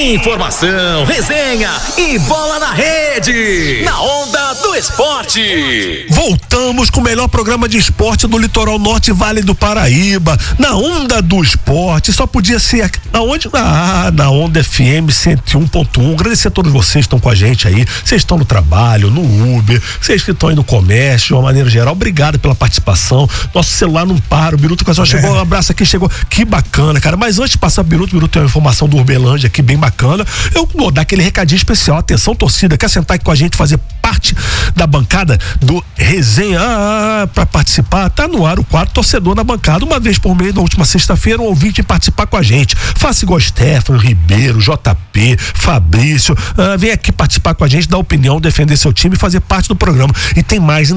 Informação, resenha e bola na rede. Na Onda do Esporte. Voltamos com o melhor programa de esporte do Litoral Norte e Vale do Paraíba. Na Onda do Esporte. Só podia ser aonde? Na Onda FM 101.1. Agradecer a todos vocês que estão com a gente aí. Vocês estão no trabalho, no Uber, vocês que estão aí no comércio, de uma maneira geral. Obrigado pela participação. Nosso celular não para. O Biruta Casual chegou, um abraço aqui, chegou. Que bacana, cara. Mas antes de passar o Biruta tem uma informação do Urbelândia aqui bem bacana. Eu vou dar aquele recadinho especial. Atenção, torcida, quer sentar aqui com a gente, fazer parte da bancada do Resenha para participar? Tá no ar o quadro Torcedor na Bancada. Uma vez por mês, na última sexta-feira, um ouvinte participar com a gente. Faça igual Stefano, Ribeiro, JP, Fabrício. Vem aqui participar com a gente, dar opinião, defender seu time e fazer parte do programa. E tem mais